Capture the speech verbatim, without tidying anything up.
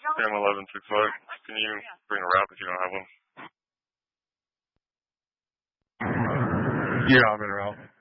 Sam eleven six five. Can you bring a route if you don't have one? Yeah, I'm in route.